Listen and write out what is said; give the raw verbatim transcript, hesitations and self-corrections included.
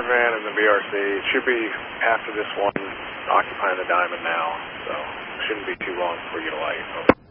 Hardman and the B R C. It should be after this one, occupying the diamond now, so it shouldn't be too long before you get a light. Over.